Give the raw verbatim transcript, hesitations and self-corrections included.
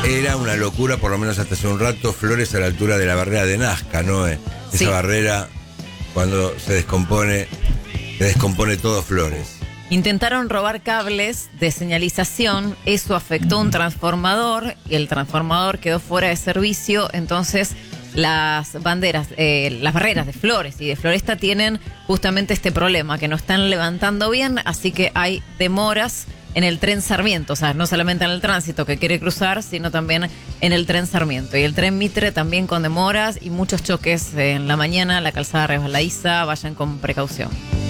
Era una locura, por lo menos hasta hace un rato, Flores a la altura de la barrera de Nazca, ¿no? Esa Sí. barrera, cuando se descompone, se descompone todo Flores. Intentaron robar cables de señalización, eso afectó un transformador y el transformador quedó fuera de servicio, entonces las banderas, eh, las barreras de Flores y de Floresta tienen justamente este problema, que no están levantando bien, así que hay demoras en el tren Sarmiento, o sea, no solamente en el tránsito que quiere cruzar, sino también en el tren Sarmiento. Y el tren Mitre también con demoras y muchos choques en la mañana, la calzada resbaladiza, vayan con precaución.